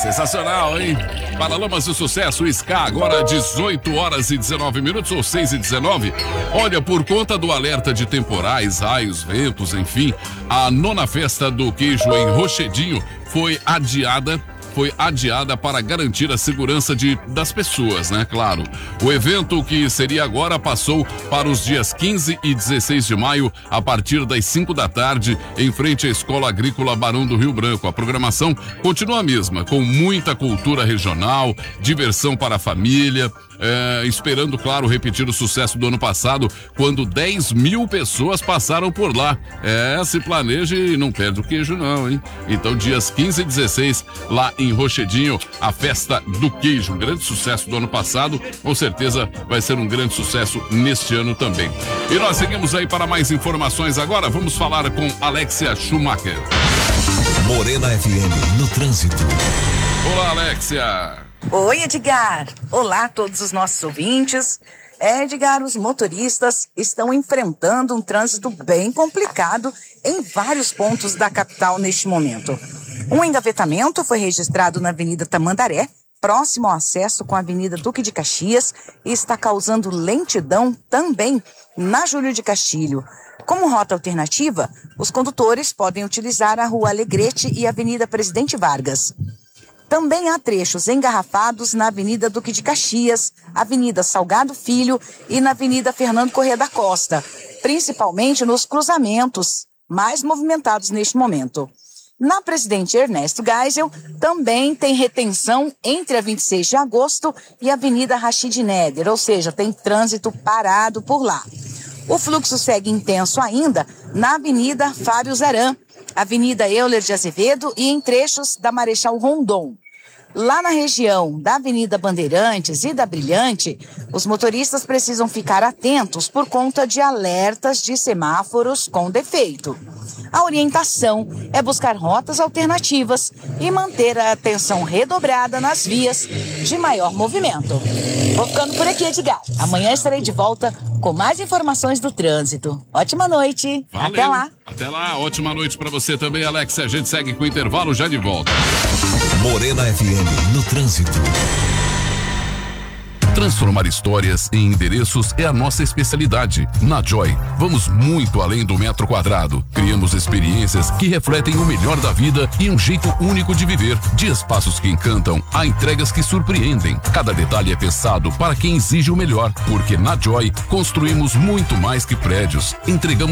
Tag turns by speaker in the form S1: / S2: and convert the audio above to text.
S1: Sensacional, hein? Paralamas do Sucesso, Ska, agora 18 horas e 19 minutos, ou 6 e 19. Olha, por conta do alerta de temporais, raios, ventos, enfim, a 9ª Festa do Queijo em Rochedinho foi adiada para garantir a segurança das pessoas, né? Claro. O evento, que seria agora, passou para os dias 15 e 16 de maio, a partir das 5 da tarde, em frente à Escola Agrícola Barão do Rio Branco. A programação continua a mesma, com muita cultura regional, diversão para a família, esperando, claro, repetir o sucesso do ano passado, quando 10 mil pessoas passaram por lá. Se planeja e não perde o queijo não, hein? Então, dias 15 e 16, lá em Rochedinho, a Festa do Queijo, um grande sucesso do ano passado, com certeza vai ser um grande sucesso neste ano também. E nós seguimos aí para mais informações agora, vamos falar com Alexia Schumacher.
S2: Morena FM, no trânsito.
S1: Olá, Alexia.
S3: Oi, Edgar. Olá a todos os nossos ouvintes. Edgar, os motoristas estão enfrentando um trânsito bem complicado em vários pontos da capital neste momento. Um engavetamento foi registrado na Avenida Tamandaré, próximo ao acesso com a Avenida Duque de Caxias, e está causando lentidão também na Júlio de Castilho. Como rota alternativa, os condutores podem utilizar a Rua Alegrete e a Avenida Presidente Vargas. Também há trechos engarrafados na Avenida Duque de Caxias, Avenida Salgado Filho e na Avenida Fernando Corrêa da Costa, principalmente nos cruzamentos mais movimentados neste momento. Na Presidente Ernesto Geisel, também tem retenção entre a 26 de agosto e a Avenida Rachid Neder, ou seja, tem trânsito parado por lá. O fluxo segue intenso ainda na Avenida Fábio Zaran, Avenida Euler de Azevedo e em trechos da Marechal Rondon. Lá na região da Avenida Bandeirantes e da Brilhante, os motoristas precisam ficar atentos por conta de alertas de semáforos com defeito. A orientação é buscar rotas alternativas e manter a atenção redobrada nas vias de maior movimento. Vou ficando por aqui, Edgar. Amanhã estarei de volta com mais informações do trânsito. Ótima noite.
S1: Valeu.
S3: Até lá.
S1: Até lá. Ótima noite para você também, Alex. A gente segue com o intervalo, já de volta.
S2: Morena FM, no trânsito.
S1: Transformar histórias em endereços é a nossa especialidade. Na Joy, vamos muito além do metro quadrado. Criamos experiências que refletem o melhor da vida e um jeito único de viver. De espaços que encantam a entregas que surpreendem. Cada detalhe é pensado para quem exige o melhor, porque na Joy construímos muito mais que prédios. Entregamos